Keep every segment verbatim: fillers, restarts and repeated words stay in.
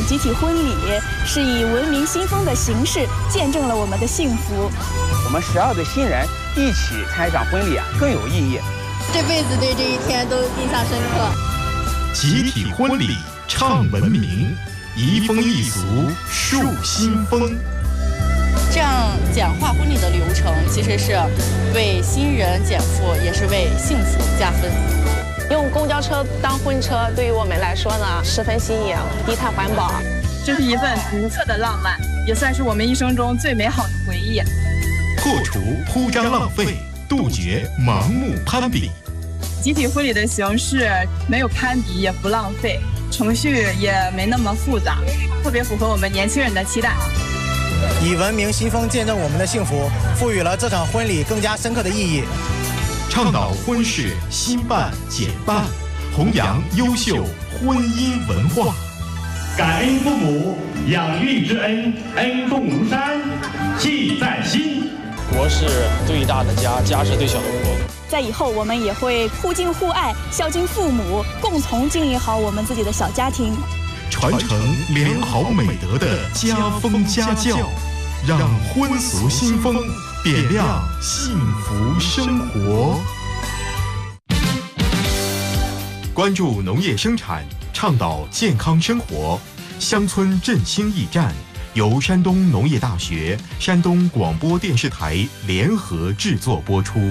集体婚礼是以文明新风的形式见证了我们的幸福。 我们十二对新人一起参与场婚礼啊，更有意义。 这辈子对这一天都印象深刻。 集体婚礼唱文明，移风易俗树新风。 这样简化婚礼的流程，其实是为新人减负，也是为幸福加分。 用公交车当婚车，对于我们来说呢，十分新颖，低碳环保。 这是一份独特的浪漫，也算是我们一生中最美好的回忆。 破除铺张浪费，杜绝盲目攀比。 集体婚礼的形式没有攀比，也不浪费，程序也没那么复杂，特别符合我们年轻人的期待。 以文明新风见证我们的幸福，赋予了这场婚礼更加深刻的意义。 倡导婚事新办简办，弘扬优秀婚姻文化。 感恩父母养育之恩，恩重如山，记在心。 国是对大的家，家是对小的国。 在以后，我们也会互敬互爱，孝敬父母，共同经营好我们自己的小家庭， 传承良好美德的家风家教，让婚俗新风点亮幸福生活。关注农业生产，倡导健康生活，乡村振兴驿站由山东农业大学、山东广播电视台联合制作播出。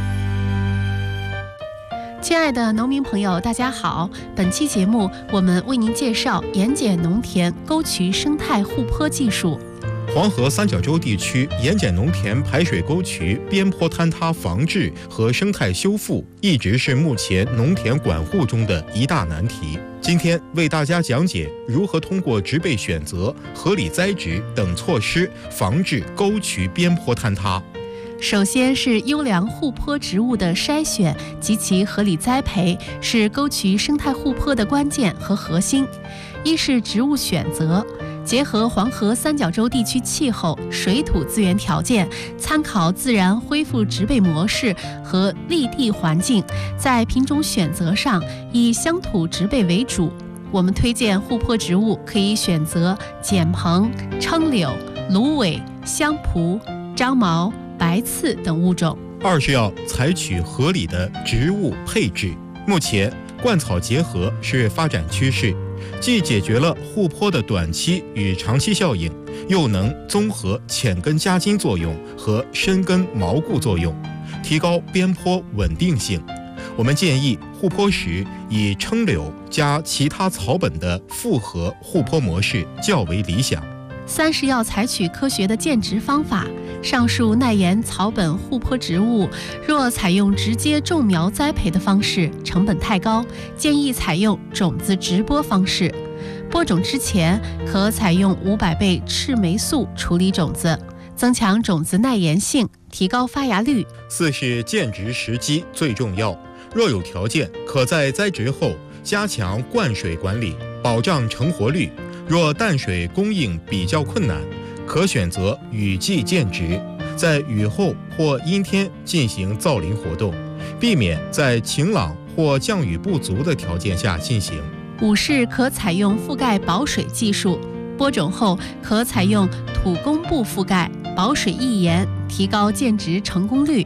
亲爱的农民朋友，大家好！本期节目我们为您介绍盐碱农田沟渠生态护坡技术。 黄河三角洲地区盐碱农田排水沟渠边坡坍塌防治和生态修复，一直是目前农田管护中的一大难题。今天为大家讲解如何通过植被选择、合理栽植等措施防治沟渠边坡坍塌。 首先是优良护坡植物的筛选及其合理栽培，是沟渠生态护坡的关键和核心。一是植物选择，结合黄河三角洲地区气候、水土资源条件，参考自然恢复植被模式和立地环境，在品种选择上以乡土植被为主。我们推荐护坡植物可以选择碱蓬、称柳、芦苇、香蒲、樟毛、白刺等物种。 二是要采取合理的植物配置。目前灌草结合是发展趋势，既解决了护坡的短期与长期效应，又能综合浅根夹筋作用和深根锚固作用，提高边坡稳定性。我们建议护坡时以称柳加其他草本的复合护坡模式较为理想。 三是要采取科学的建植方法。上述耐盐草本护坡植物，若采用直接种苗栽培的方式，成本太高，建议采用种子直播方式。播种之前，可采用五百倍赤霉素处理种子，增强种子耐盐性，提高发芽率。 四是建植时机最重要，若有条件，可在栽植后加强灌水管理，保障成活率。若淡水供应比较困难，可选择雨季建植，在雨后或阴天进行造林活动，避免在晴朗或降雨不足的条件下进行。 五是可采用覆盖保水技术，播种后可采用土工布覆盖，保水易严，提高建植成功率。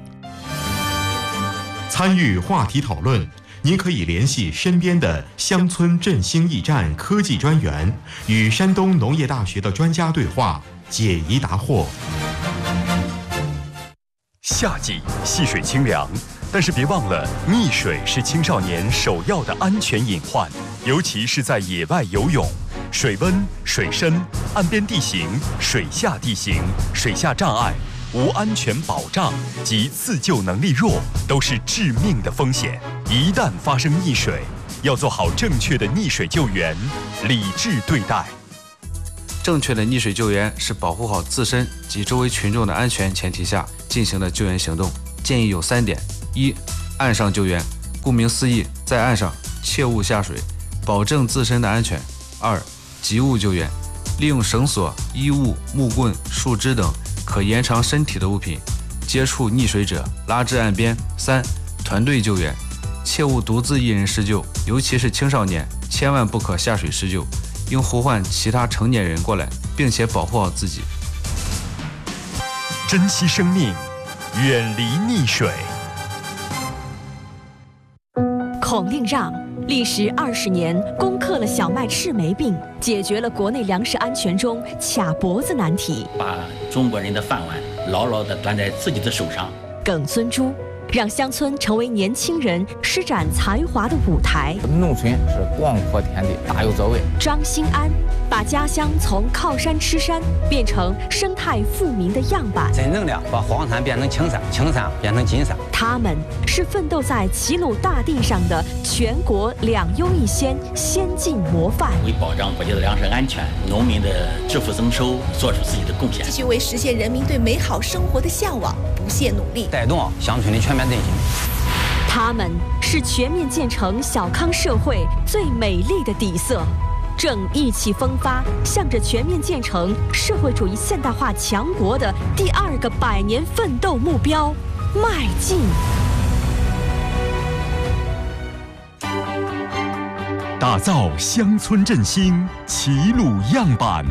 参与话题讨论，您可以联系身边的乡村振兴驿站科技专员，与山东农业大学的专家对话，解疑答惑。 夏季戏水清凉，但是别忘了，溺水是青少年首要的安全隐患，尤其是在野外游泳。水温、水深、岸边地形、水下地形、水下障碍、无安全保障及自救能力弱，都是致命的风险。一旦发生溺水，要做好正确的溺水救援，理智对待。 正确的溺水救援是保护好自身及周围群众的安全前提下进行的救援行动，建议有三点：一、岸上救援，顾名思义，在岸上切勿下水，保证自身的安全；二、及物救援，利用绳索、衣物、木棍、树枝等可延长身体的物品，接触溺水者拉至岸边；三、团队救援，切勿独自一人施救，尤其是青少年，千万不可下水施救， 应呼唤其他成年人过来，并且保护好自己。 珍惜生命，远离溺水。 孔令让历时二十年，攻克了小麦赤霉病，解决了国内粮食安全中卡脖子难题， 把中国人的饭碗牢牢地端在自己的手上。 耿尊珠让乡村成为年轻人施展才华的舞台。 农村是广阔天地，大有作为。 张兴安把家乡从靠山吃山变成生态富民的样板， 真正的把黄山变成青山，青山变成金山。 他们是奋斗在齐鲁大地上的全国两优一先先进模范， 为保障国家的粮食安全、农民的致富增收做出自己的贡献， 继续为实现人民对美好生活的向往不懈努力， 带动乡村的全面振兴。 他们是全面建成小康社会最美丽的底色，正意气风发，向着全面建成社会主义现代化强国的第二个百年奋斗目标迈进。 打造乡村振兴齐鲁样板。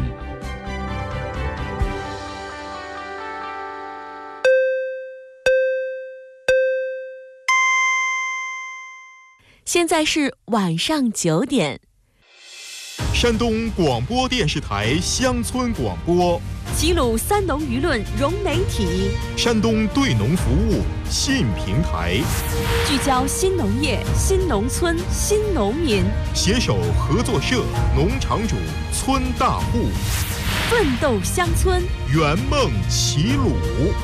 现在是晚上九点。 山东广播电视台乡村广播， 齐鲁三农舆论融媒体， 山东对农服务信平台， 聚焦新农业、新农村、新农民， 携手合作社、农场主、村大户， 奋斗乡村， 圆梦齐鲁。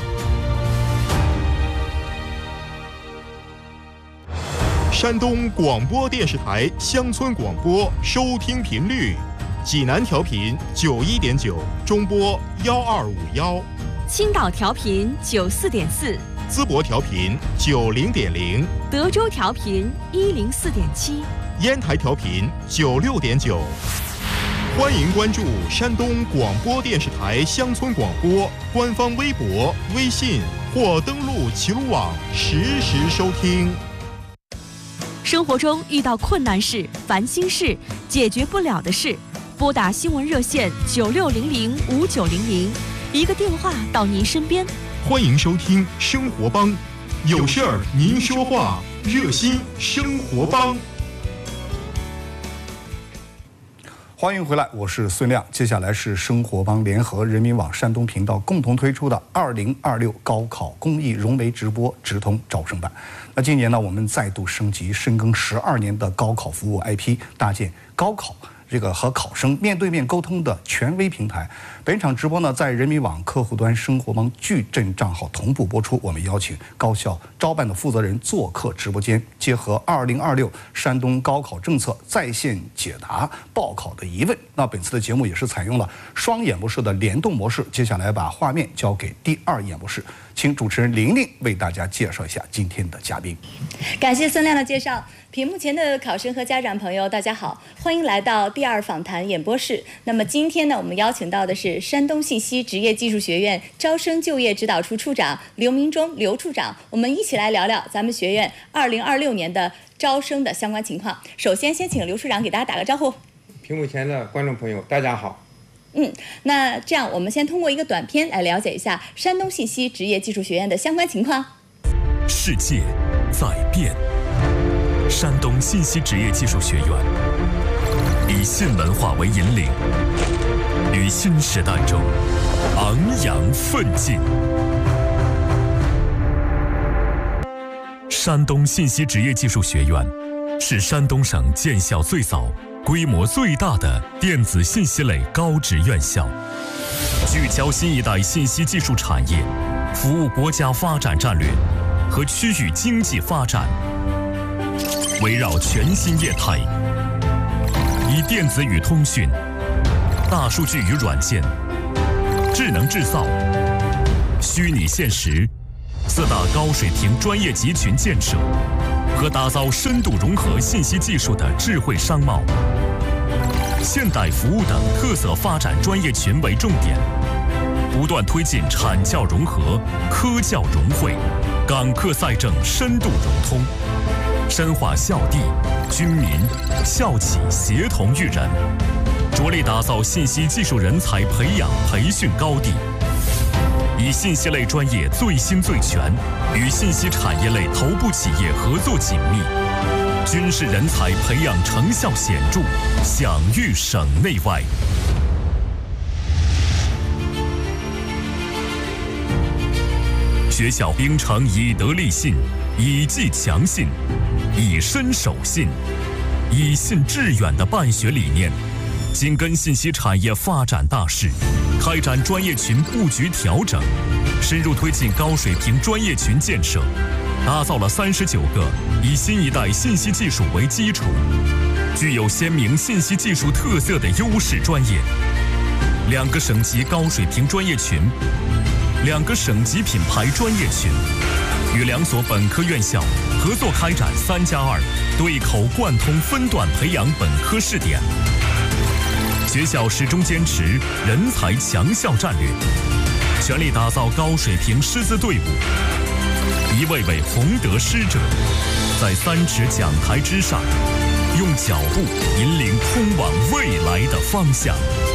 山东广播电视台乡村广播收听频率：济南调频九一点九，中波幺二五幺； 青岛调频九四点四， 淄博调频九零点零， 德州调频一零四点七， 烟台调频九六点九。欢迎关注山东广播电视台乡村广播官方微博、微信或登录齐鲁网实时收听。 生活中遇到困难事、烦心事、解决不了的事，拨打新闻热线九六零零五九零零，一个电话到您身边。 欢迎收听生活帮，有事儿您说话，热心生活帮。 欢迎回来，我是孙亮。接下来是生活帮联合人民网山东频道共同推出的二零二六高考公益融媒直播直通招生办。那今年呢，我们再度升级深耕十二年的高考服务 I P， 搭建高考这个和考生面对面沟通的权威平台。本场直播呢，在人民网客户端生活帮矩阵账号同步播出。我们邀请高校招办的负责人做客直播间，结合二零二六山东高考政策在线解答报考的疑问。那本次的节目也是采用了双演播室的联动模式。接下来把画面交给第二演播室，请主持人玲玲为大家介绍一下今天的嘉宾。 感谢孙亮的介绍。屏幕前的考生和家长朋友，大家好，欢迎来到第二访谈演播室。那么今天呢，我们邀请到的是山东信息职业技术学院招生就业指导处处长刘明忠刘处长，我们一起来聊聊咱们学院二零二六年的招生的相关情况。首先，先请刘处长给大家打个招呼。 屏幕前的观众朋友，大家好。 嗯，那这样我们先通过一个短片来了解一下山东信息职业技术学院的相关情况。 世界在变。山东信息职业技术学院以新文化为引领，于新时代中昂扬奋进。山东信息职业技术学院是山东省建校最早、规模最大的电子信息类高职院校，聚焦新一代信息技术产业，服务国家发展战略和区域经济发展。围绕全新业态，以电子与通讯、大数据与软件、智能制造、虚拟现实四大高水平专业集群建设和打造深度融合信息技术的智慧商贸、现代服务等特色发展专业群为重点，不断推进产教融合、科教融汇、岗课赛政深度融通，深化校地、军民、校企协同育人， 着力打造信息技术人才培养培训高地，以信息类专业最新最全，与信息产业类头部企业合作紧密，军事人才培养成效显著，享誉省内外。学校秉承以德立信、以技强信、以身守信、以信致远的办学理念，紧跟信息产业发展大势，开展专业群布局调整，深入推进高水平专业群建设，打造了三十九个以新一代信息技术为基础，具有鲜明信息技术特色的优势专业，两个省级高水平专业群，两个省级品牌专业群，与两所本科院校合作开展三加二对口贯通分段培养本科试点。学校始终坚持人才强校战略，全力打造高水平师资队伍，一位位弘德师者，在三尺讲台之上，用脚步引领通往未来的方向。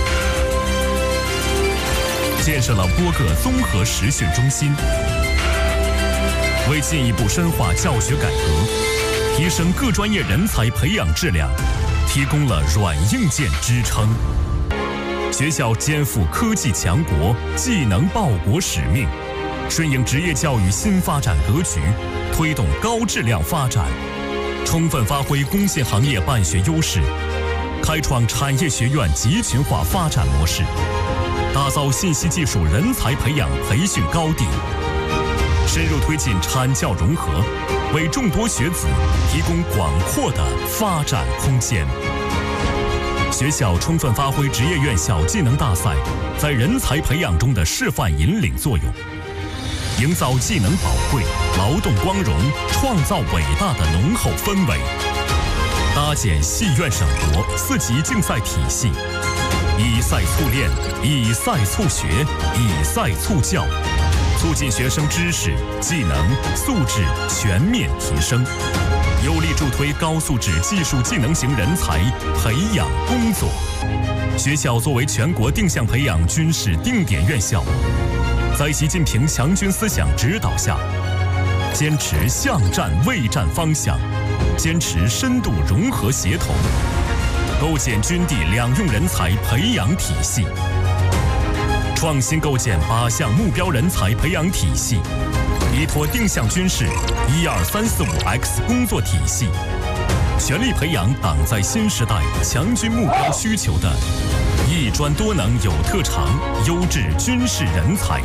建设了多个综合实训中心，为进一步深化教学改革，提升各专业人才培养质量，提供了软硬件支撑。学校肩负科技强国、技能报国使命，顺应职业教育新发展格局，推动高质量发展，充分发挥工信行业办学优势，开创产业学院集群化发展模式，打造信息技术人才培养培训高地，深入推进产教融合，为众多学子提供广阔的发展空间。学校充分发挥职业院校技能大赛在人才培养中的示范引领作用，营造技能宝贵、劳动光荣、创造伟大的浓厚氛围，搭建系院省博四级竞赛体系，以赛促练，以赛促学，以赛促教，促进学生知识、技能、素质全面提升，有力助推高素质技术技能型人才培养工作。学校作为全国定向培养军事定点院校，在习近平强军思想指导下，坚持向战卫战方向，坚持深度融合协同，构建军地两用人才培养体系，创新构建八项目标人才培养体系，依托定向军事一二三四五 X 工作体系，全力培养党在新时代强军目标需求的一专多能有特长优质军事人才。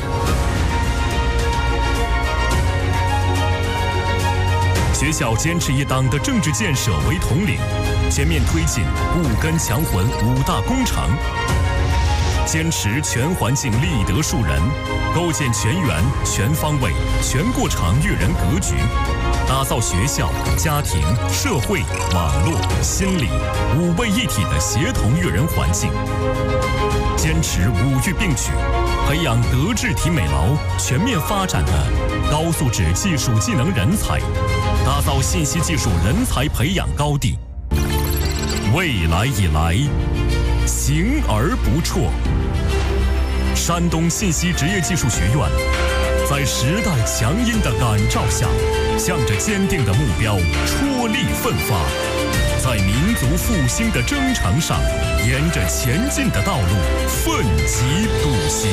学校坚持以党的政治建设为统领，全面推进固根强魂五大工程，坚持全环境立德树人，构建全员、全方位、全过程育人格局，打造学校、家庭、社会、网络、心理五位一体的协同育人环境，坚持五育并举，培养德智体美劳全面发展的高素质技术技能人才，打造信息技术人才培养高地。未来以来，行而不辍。山东信息职业技术学院在时代强音的感召下，向着坚定的目标踔厉奋发，在民族复兴的征程上，沿着前进的道路奋楫笃行。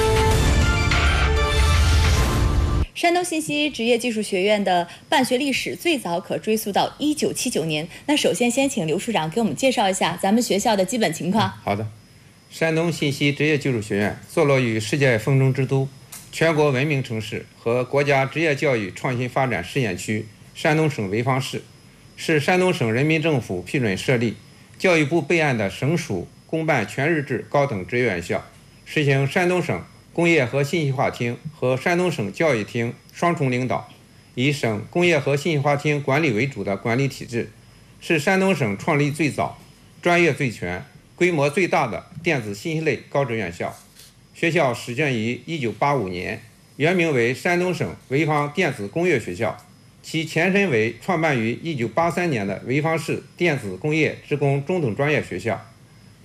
山东信息职业技术学院的办学历史最早可追溯到一九七九年。那首先先请刘处长给我们介绍一下咱们学校的基本情况。 好的，山东信息职业技术学院坐落于世界风筝之都、全国文明城市和国家职业教育创新发展试验区山东省潍坊市，是山东省人民政府批准设立、教育部备案的省属公办全日制高等职业院校，实行山东省工业和信息化厅和山东省教育厅双重领导，以省工业和信息化厅管理为主的管理体制，是山东省创立最早、专业最全、规模最大的电子信息类高职院校。学校始建于一九八五年，原名为山东省潍坊电子工业学校，其前身为创办于一九八三年的潍坊市电子工业职工中等专业学校。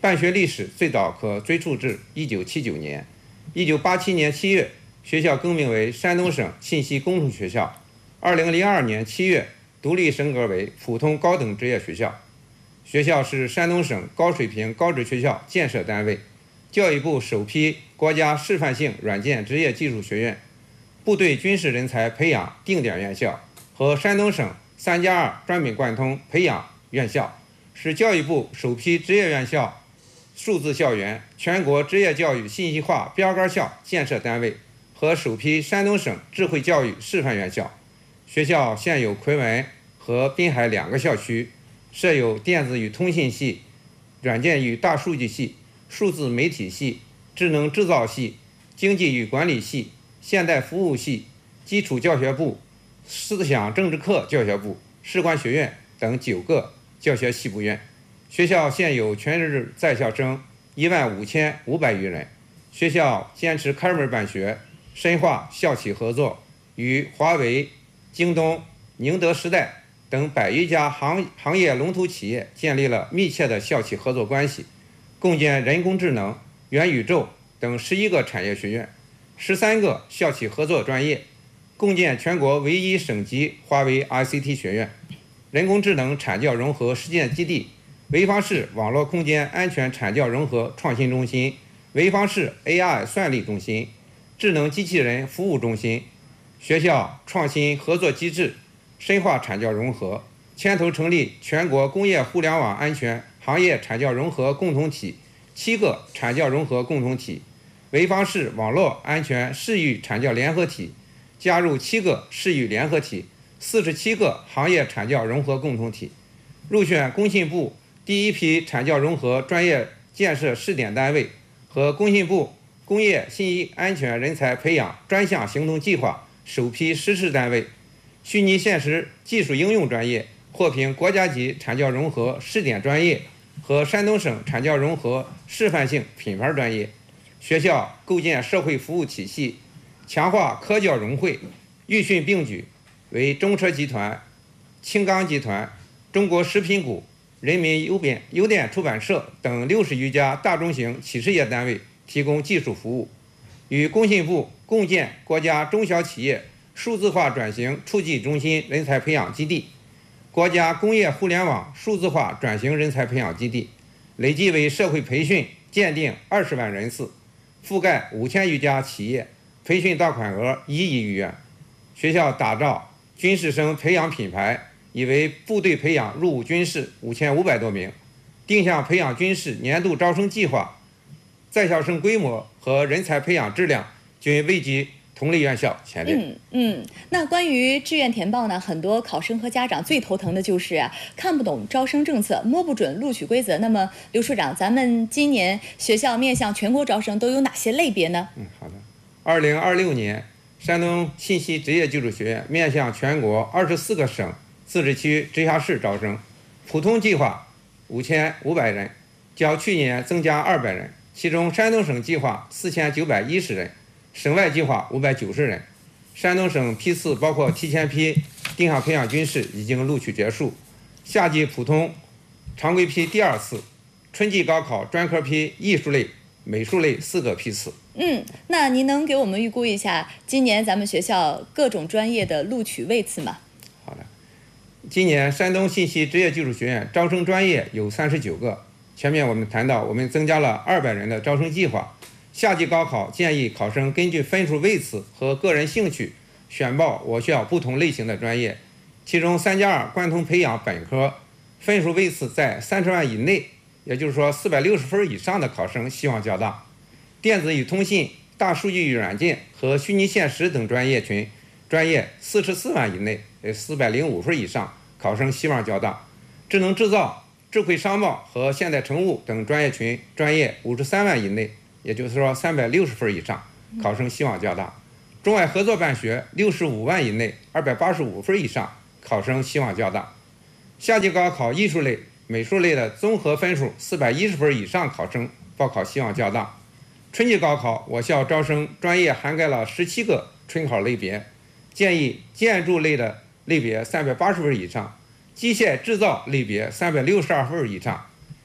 办学历史最早可追溯至一九七九年。一九八七年七月，学校更名为山东省信息工程学校。二零零二年七月，独立升格为普通高等职业学校。学校是山东省高水平高职学校建设单位，教育部首批国家示范性软件职业技术学院、部队军事人才培养定点院校和山东省三加二专品贯通培养院校，是教育部首批职业院校、数字校园、全国职业教育信息化标杆校建设单位和首批山东省智慧教育示范院校。学校现有昆文和滨海两个校区，设有电子与通信系、软件与大数据系、数字媒体系、智能制造系、经济与管理系、现代服务系、基础教学部、思想政治课教学部、士官学院等九个教学系部院。学校现有全日在校生一万五千五百余人。学校坚持开门办学，深化校企合作，与华为、京东、宁德时代等百余家行行业龙头企业建立了密切的校企合作关系，共建人工智能、元宇宙等十一个产业学院，十三个校企合作专业，共建全国唯一省级华为 I C T 学院、人工智能产教融合实践基地、潍坊市网络空间安全产教融合创新中心、潍坊市 A I 算力中心、智能机器人服务中心。学校创新合作机制，深化产教融合，牵头成立全国工业互联网安全行业产教融合共同体七个产教融合共同体，潍坊市网络安全市域产教联合体加入七个市域联合体，四十七个行业产教融合共同体，入选工信部第一批产教融合专业建设试点单位和工信部工业信息安全人才培养专项行动计划首批实施单位。虚拟现实技术应用专业获评国家级产教融合试点专业和山东省产教融合示范性品牌专业。学校构建社会服务体系，强化科教融汇，育训并举，为中车集团、青钢集团、中国食品股、人民邮电邮电出版社等六十余家大中型企事业单位提供技术服务，与工信部共建国家中小企业数字化转型促进中心人才培养基地、国家工业互联网数字化转型人才培养基地，累计为社会培训鉴定二十万人次，覆盖五千余家企业，培训大款额一亿余元。学校打造军事生培养品牌，已为部队培养入伍军士五千五百多名，定向培养军士年度招生计划，在校生规模和人才培养质量均位居同类院校前列。 嗯嗯，那关于志愿填报呢，很多考生和家长最头疼的就是啊，看不懂招生政策，摸不准录取规则。那么刘处长，咱们今年学校面向全国招生都有哪些类别呢？ 嗯，好的。二零二六年，山东信息职业技术学院面向全国二十四个省、自治区、直辖市招生，普通计划五千五百人，较去年增加二百人，其中山东省计划四千九百一十人。省外计划五百九十人，山东省批次包括提前批、定向培养军事已经录取结束，夏季普通常规批第二次，春季高考专科批艺术类、美术类四个批次。 嗯，那您能给我们预估一下今年咱们学校各种专业的录取位次吗？ 好的，今年山东信息职业技术学院招生专业有三十九个，前面我们谈到我们增加了二百人的招生计划。夏季高考建议考生根据分数位次和个人兴趣选报我校不同类型的专业，其中三加二贯通培养本科分数位次在三十万以内，也就是说四百六十分以上的考生希望较大。电子与通信、大数据与软件和虚拟现实等专业群专业四十四万以内，呃四百零五分以上考生希望较大。智能制造、智慧商贸和现代乘务等专业群专业五十三万以内，也就是说三百六十分以上考生希望较大。中外合作办学六十五万以内，二百八十五分以上考生希望较大。夏季高考艺术类、美术类的综合分数四百一十分以上考生报考希望较大。春季高考我校招生专业涵盖了十七个春考类别，建议建筑类的类别三百八十分以上，机械制造类别三百六十二分以上，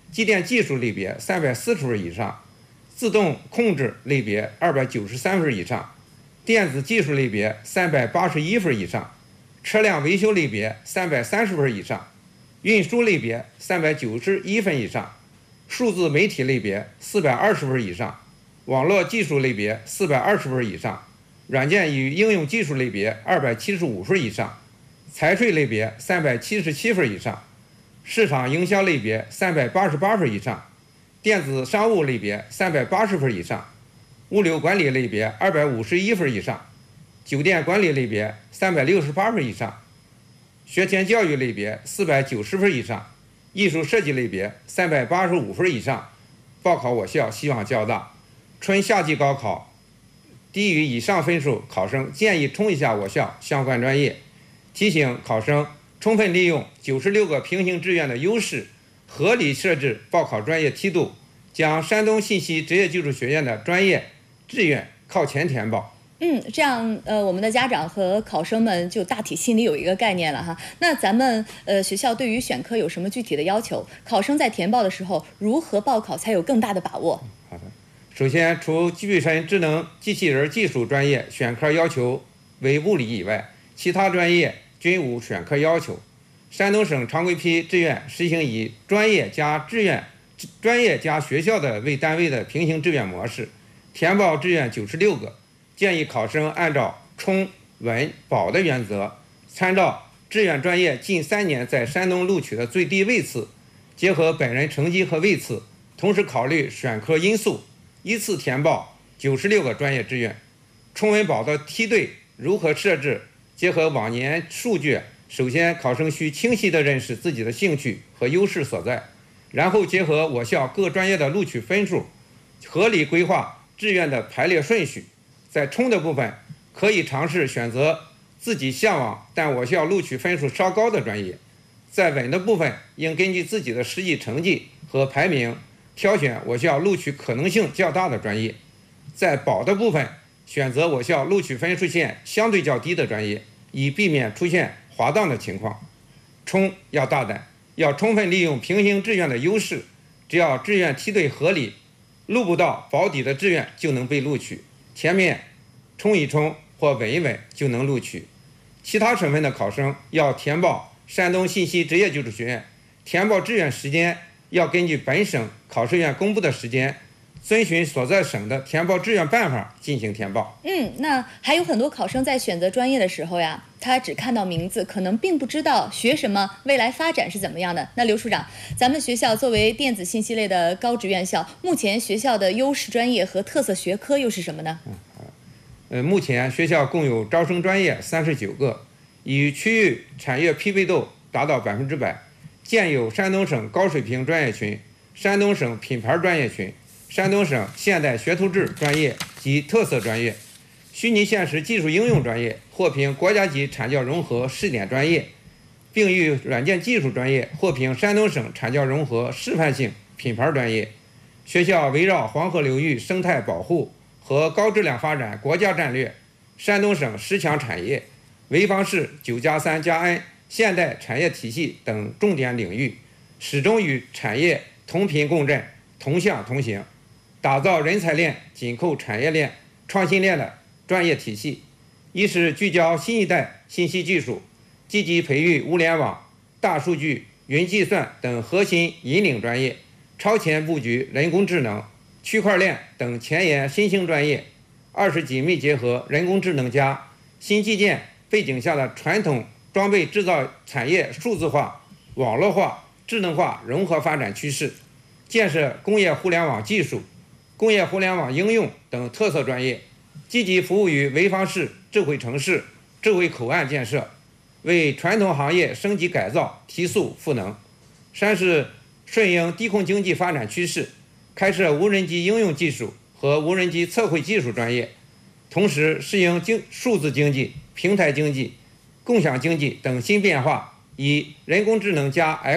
机电技术类别三百四十分以上，自动控制类别二百九十三分以上，电子技术类别三百八十一分以上，车辆维修类别三百三十分以上，运输类别三百九十一分以上，数字媒体类别四百二十分以上，网络技术类别四百二十分以上，软件与应用技术类别二百七十五分以上，财税类别三百七十七分以上，市场营销类别三百八十八分以上，电子商务类别三百八十分以上，物流管理类别二百五十一分以上，酒店管理类别三百六十八分以上，学前教育类别四百九十分以上，艺术设计类别三百八十五分以上。报考我校希望较大，春夏季高考低于以上分数考生建议冲一下我校相关专业。提醒考生充分利用九十六个平行志愿的优势，合理设置报考专业梯度，将山东信息职业技术学院的专业志愿靠前填报。 嗯，这样呃，我们的家长和考生们就大体心里有一个概念了哈。那咱们呃学校对于选科有什么具体的要求？考生在填报的时候如何报考才有更大的把握？ 好的，首先除机械神智能机器人技术专业选科要求为物理以外，其他专业均无选科要求。山东省常规批志愿实行以专业加志愿、专业加学校的为单位的平行志愿模式，填报志愿九十六个。建议考生按照冲、稳、保的原则，参照志愿专业近三年在山东录取的最低位次，结合本人成绩和位次，同时考虑选科因素，依次填报九十六个专业志愿。冲稳保的梯队如何设置？结合往年数据，首先考生需清晰地认识自己的兴趣和优势所在，然后结合我校各专业的录取分数，合理规划志愿的排列顺序。在冲的部分，可以尝试选择自己向往但我校录取分数稍高的专业；在稳的部分，应根据自己的实际成绩和排名，挑选我校录取可能性较大的专业；在保的部分，选择我校录取分数线相对较低的专业，以避免出现滑档的情况。冲要大胆，要充分利用平行志愿的优势，只要志愿梯队合理，录不到保底的志愿就能被录取。前面冲一冲或稳一稳就能录取。其他省份的考生要填报山东信息职业技术学院，填报志愿时间要根据本省考试院公布的时间，遵循所在省的填报志愿办法进行填报。 嗯，那还有很多考生在选择专业的时候呀，他只看到名字，可能并不知道学什么，未来发展是怎么样的。那刘处长，咱们学校作为电子信息类的高职院校，目前学校的优势专业和特色学科又是什么呢？ 嗯，呃，目前学校共有招生专业三十九个，与区域产业匹配度达到百分之百，建有山东省高水平专业群、山东省品牌专业群、山东省现代学徒制专业及特色专业。虚拟现实技术应用专业获评国家级产教融合试点专业，并与软件技术专业获评山东省产教融合示范性品牌专业。学校围绕黄河流域生态保护和高质量发展国家战略、山东省十强产业、潍坊市九加三加 N 现代产业体系等重点领域，始终与产业同频共振、同向同行，打造人才链、紧扣产业链、创新链的专业体系。一是聚焦新一代信息技术，积极培育物联网、大数据、云计算等核心引领专业，超前布局人工智能、区块链等前沿新兴专业。二是紧密结合人工智能加新基建背景下的传统装备制造产业数字化、网络化、智能化融合发展趋势，建设工业互联网技术、工业互联网应用等特色专业，积极服务于潍坊市智慧城市、智慧口岸建设，为传统行业升级改造提速赋能。三是顺应低空经济发展趋势，开设无人机应用技术和无人机测绘技术专业，同时适应经数字经济、平台经济、共享经济等新变化，以人工智能加